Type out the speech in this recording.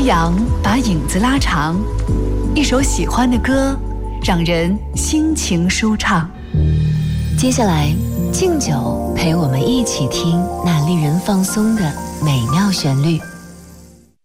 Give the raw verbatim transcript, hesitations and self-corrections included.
夕阳把影子拉长，一首喜欢的歌，让人心情舒畅。接下来，敬酒陪我们一起听那令人放松的美妙旋律。